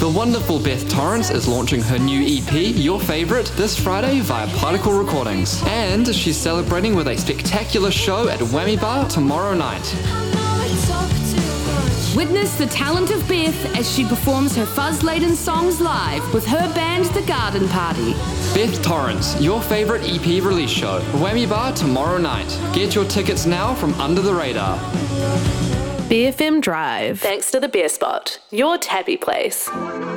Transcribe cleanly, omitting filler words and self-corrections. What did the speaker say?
The wonderful Beth Torrance is launching her new EP, Your Favourite, this Friday via Particle Recordings. And she's celebrating with a spectacular show at Whammy Bar tomorrow night. Witness the talent of Beth as she performs her fuzz-laden songs live with her band The Garden Party. Beth Torrance, Your Favourite EP release show, Whammy Bar tomorrow night. Get your tickets now from Under the Radar. BFM Drive. Thanks to the Beer Spot, your tappy place.